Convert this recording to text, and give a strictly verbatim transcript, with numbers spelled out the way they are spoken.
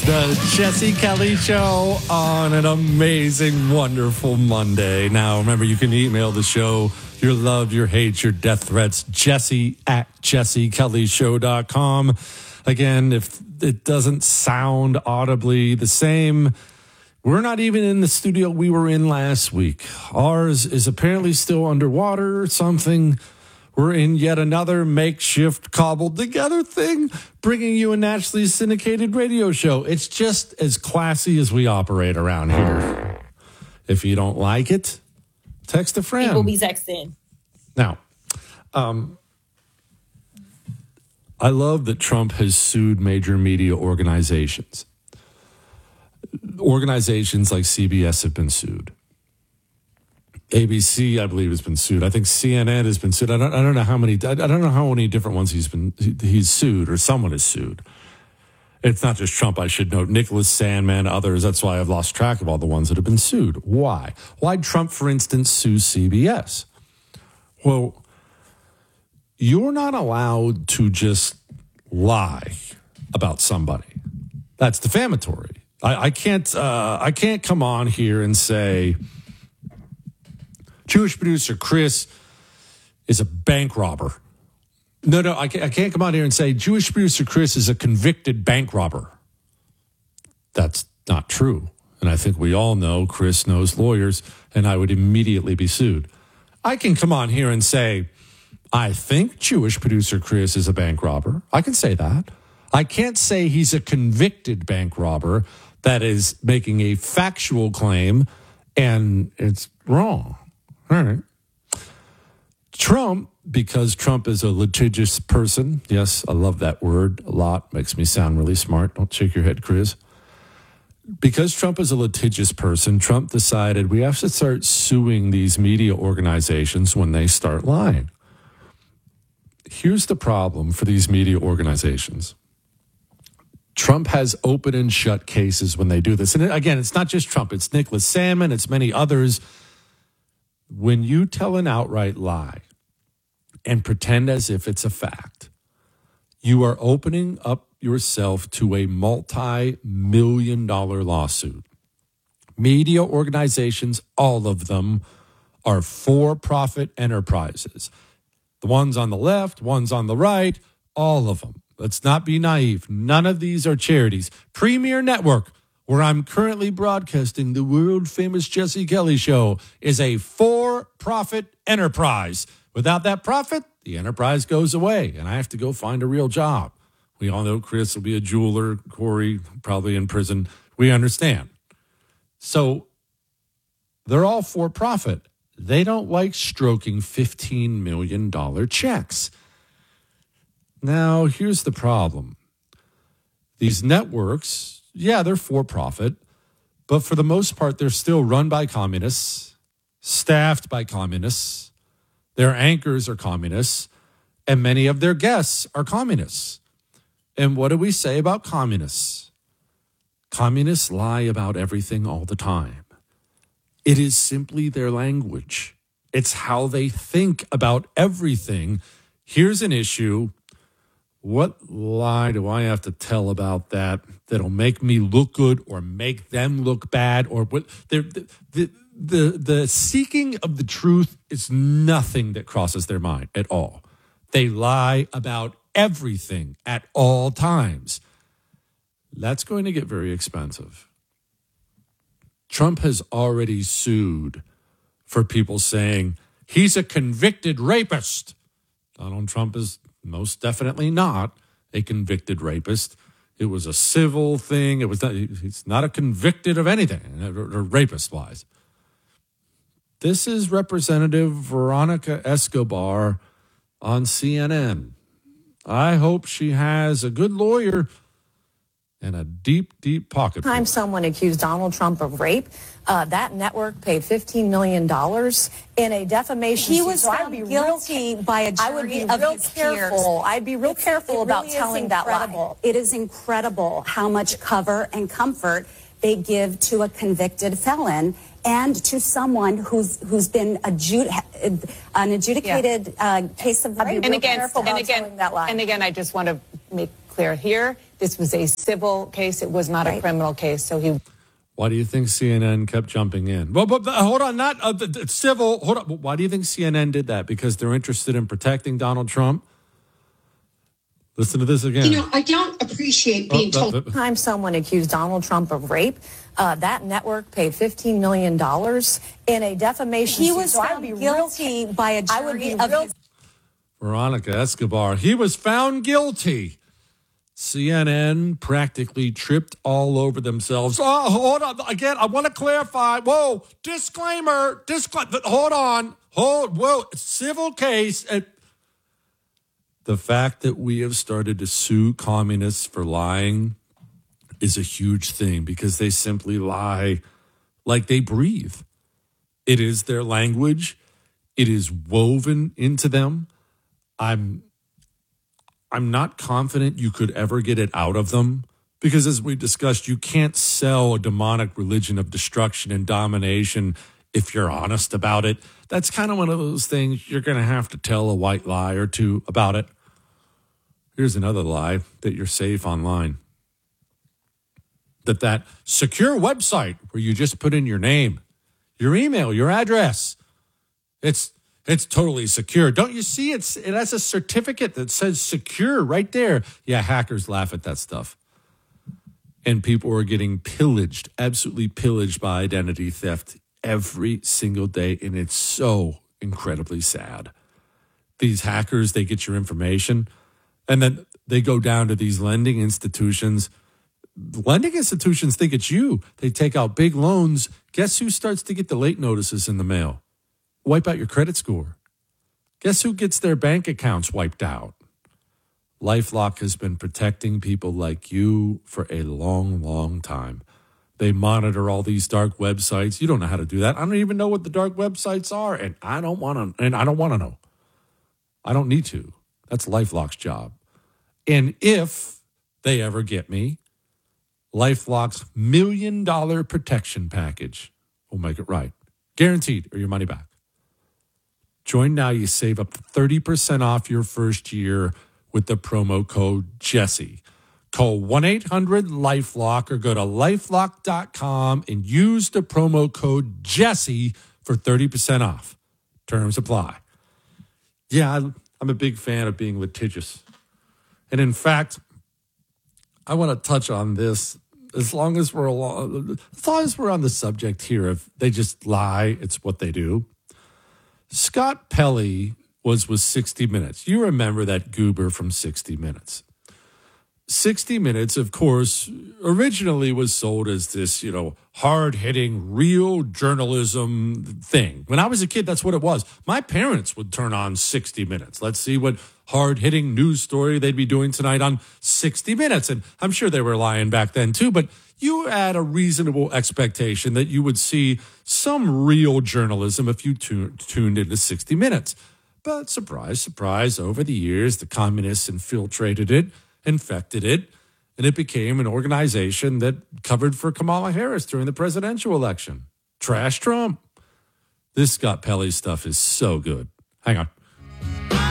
The Jesse Kelly Show on an amazing, wonderful Monday. Now, remember, you can email the show your love, your hate, your death threats, Jesse at jesse kelly show dot com. Again, if it doesn't sound audibly the same, we're not even in the studio we were in last week. Ours is apparently still underwater or something. We're in yet another makeshift cobbled together thing, bringing you a nationally syndicated radio show. It's just as classy as we operate around here. If you don't like it, text a friend. People be texting. Now, um, I love that Trump has sued major media organizations. Organizations like C B S have been sued. A B C, I believe, has been sued. I think C N N has been sued. I don't, I don't know how many. I don't know how many different ones he's been. He's sued, or someone has sued. It's not just Trump, I should note. Nicholas Sandmann, others. That's why I've lost track of all the ones that have been sued. Why? Why Trump, for instance, sue C B S? Well, you're not allowed to just lie about somebody. That's defamatory. I, I can't. Uh, I can't come on here and say Jewish producer Chris is a bank robber. No, no, I can't, I can't come on here and say Jewish producer Chris is a convicted bank robber. That's not true. And I think we all know Chris knows lawyers, and I would immediately be sued. I can come on here and say, I think Jewish producer Chris is a bank robber. I can say that. I can't say he's a convicted bank robber that is making a factual claim, and it's wrong. All right. Trump, because Trump is a litigious person. Yes, I love that word a lot. Makes me sound really smart. Don't shake your head, Chris. Because Trump is a litigious person, Trump decided we have to start suing these media organizations when they start lying. Here's the problem for these media organizations. Trump has open and shut cases when they do this. And again, it's not just Trump. It's Nicholas Sandmann. It's many others. When you tell an outright lie and pretend as if it's a fact, you are opening up yourself to a multi-million dollar lawsuit. Media organizations, all of them, are for-profit enterprises. The ones on the left, ones on the right, all of them. Let's not be naive. None of these are charities. Premier Network, where I'm currently broadcasting the world-famous Jesse Kelly Show, is a for-profit enterprise. Without that profit, the enterprise goes away, and I have to go find a real job. We all know Chris will be a jeweler, Corey probably in prison. We understand. So they're all for-profit. They don't like stroking fifteen million dollars checks. Now, here's the problem. These networks, yeah, they're for-profit, but for the most part, they're still run by communists, staffed by communists. Their anchors are communists, and many of their guests are communists. And what do we say about communists? Communists lie about everything all the time. It is simply their language. It's how they think about everything. Here's an issue. What lie do I have to tell about that that'll make me look good or make them look bad? Or what? The, the, the, the seeking of the truth is nothing that crosses their mind at all. They lie about everything at all times. That's going to get very expensive. Trump has already sued for people saying he's a convicted rapist. Donald Trump is most definitely not a convicted rapist. It was a civil thing. It was not, he's not a convicted of anything, or rapist-wise. This is Representative Veronica Escobar on C N N. I hope she has a good lawyer and a deep, deep pocket. Time someone accused Donald Trump of rape, uh, that network paid fifteen million dollars in a defamation. He was so found guilty by a jury I would be of real his careful. peers. I'd be real It's, careful about really telling that lie. It is incredible how much cover and comfort they give to a convicted felon and to someone who's who's been adjud- an adjudicated yeah. uh, case of rape. And again, careful and about again, telling that lie. and again, I just want to make clear here. This was a civil case. It was not right. a criminal case. So he. Why do you think C N N kept jumping in? Well, but, but hold on, not uh, the, the civil. Hold on. Why do you think C N N did that? Because they're interested in protecting Donald Trump? Listen to this again. You know, I don't appreciate being oh, told. Uh, uh, Time someone accused Donald Trump of rape. Uh, that network paid fifteen million dollars in a defamation. He was so found guilty by a jury I would be of real, his- Veronica Escobar. He was found guilty. C N N practically tripped all over themselves. Oh, hold on. Again, I want to clarify. Whoa, disclaimer. Disclaimer. Hold on. Hold. Whoa, civil case. And the fact that we have started to sue communists for lying is a huge thing because they simply lie like they breathe. It is their language. It is woven into them. I'm I'm not confident you could ever get it out of them because, as we discussed, you can't sell a demonic religion of destruction and domination if you're honest about it. That's kind of one of those things you're going to have to tell a white lie or two about it. Here's another lie, that you're safe online. That that secure website where you just put in your name, your email, your address, it's it's totally secure. Don't you see it's it has a certificate that says secure right there? Yeah, hackers laugh at that stuff. And people are getting pillaged, absolutely pillaged by identity theft every single day. And it's so incredibly sad. These hackers, they get your information and then they go down to these lending institutions. Lending institutions think it's you. They take out big loans. Guess who starts to get the late notices in the mail? Wipe out your credit score. Guess who gets their bank accounts wiped out? LifeLock has been protecting people like you for a long, long time. They monitor all these dark websites. You don't know how to do that. I don't even know what the dark websites are, and I don't want to. And I don't want to know. I don't need to. That's LifeLock's job. And if they ever get me, LifeLock's million dollar protection package will make it right. Guaranteed, or your money back. Join now. You save up to thirty percent off your first year with the promo code Jesse. Call one eight hundred LifeLock or go to lifelock dot com and use the promo code Jesse for thirty percent off. Terms apply. Yeah, I'm a big fan of being litigious. And in fact, I want to touch on this as long as we're along, as long as we're on the subject here of they just lie, it's what they do. Scott Pelley was with sixty minutes. You remember that goober from sixty minutes. sixty minutes, of course, originally was sold as this, you know, hard-hitting, real journalism thing. When I was a kid, that's what it was. My parents would turn on sixty minutes. Let's see what hard-hitting news story they'd be doing tonight on sixty minutes. And I'm sure they were lying back then, too. But you had a reasonable expectation that you would see some real journalism if you tu- tuned into sixty minutes. But surprise, surprise, over the years, the communists infiltrated it, infected it, and it became an organization that covered for Kamala Harris during the presidential election. Trash Trump. This Scott Pelley stuff is so good. Hang on.